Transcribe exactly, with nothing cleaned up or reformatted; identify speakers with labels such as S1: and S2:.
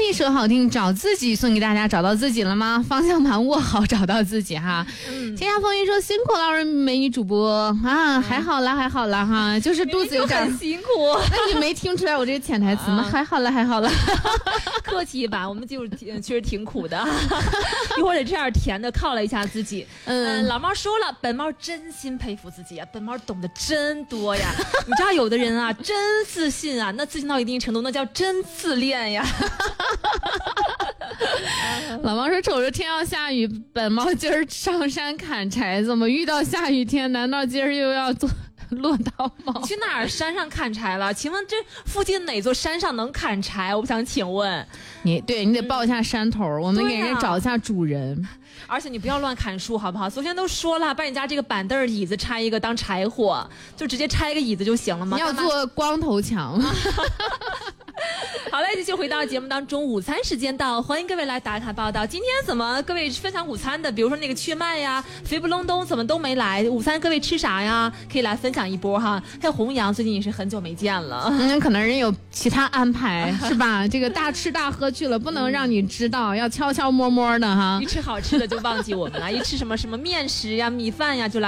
S1: 一首好听找自己送给大家，找到自己了吗？方向盘握好，找到自己哈。嗯，天下风云说辛苦了，人美女主播啊，嗯、还好啦，还好啦哈，就是肚子有点
S2: 很辛苦。
S1: 那你没听出来我这个潜台词吗？啊、还好了，还好了，
S2: 客气一把，我们就是确实挺苦的，一会儿得这样甜的犒劳一下自己。嗯，老猫说了，本猫真心佩服自己啊，本猫懂得真多呀。你知道有的人啊，真自信啊，那自信到一定程度，那叫真自恋呀。
S1: 老猫说：“瞅着天要下雨，本猫今儿上山砍柴，怎么遇到下雨天？难道今儿又要做落刀吗？”
S2: 你去哪儿山上砍柴了？请问这附近哪座山上能砍柴？我不想请问
S1: 你，对你得报一下山头，嗯、我们给人找一下主人。
S2: 而且你不要乱砍树，好不好？昨天都说了，把你家这个板凳椅子拆一个当柴火，就直接拆一个椅子就行了吗？
S1: 你要做光头强。
S2: 好嘞，继续回到节目当中，午餐时间到，欢迎各位来打卡报道。今天怎么各位分享午餐的？比如说那个雀麦呀、肥不隆咚怎么都没来？午餐各位吃啥呀？可以来分享一波哈。还有弘扬，最近也是很久没见了，
S1: 嗯，可能人有其他安排是吧？这个大吃大喝去了，不能让你知道，要悄悄摸摸的哈。
S2: 一吃好吃的就忘记我们了，一吃什么什么面食呀、米饭呀就来。